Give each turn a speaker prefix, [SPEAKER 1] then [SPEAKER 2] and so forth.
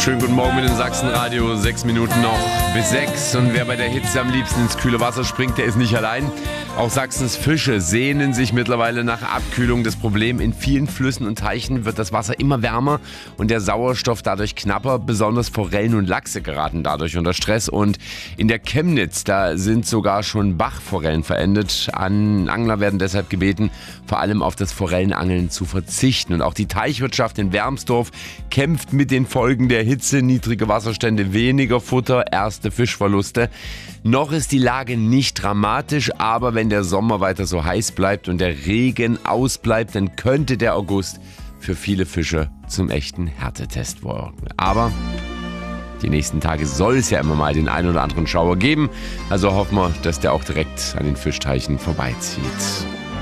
[SPEAKER 1] Schönen guten Morgen mit dem Sachsenradio. 6 Minuten noch bis 6. Und wer bei der Hitze am liebsten ins kühle Wasser springt, der ist nicht allein. Auch Sachsens Fische sehnen sich mittlerweile nach Abkühlung. Das Problem: in vielen Flüssen und Teichen wird das Wasser immer wärmer und der Sauerstoff dadurch knapper. Besonders Forellen und Lachse geraten dadurch unter Stress. Und in der Chemnitz, da sind sogar schon Bachforellen verendet. Angler werden deshalb gebeten, vor allem auf das Forellenangeln zu verzichten. Und auch die Teichwirtschaft in Wermsdorf kämpft mit den Folgen der Hitze. Niedrige Wasserstände, weniger Futter, erste Fischverluste. Noch ist die Lage nicht dramatisch, aber wenn der Sommer weiter so heiß bleibt und der Regen ausbleibt, dann könnte der August für viele Fische zum echten Härtetest werden. Aber die nächsten Tage soll es ja immer mal den einen oder anderen Schauer geben. Also hoffen wir, dass der auch direkt an den Fischteichen vorbeizieht.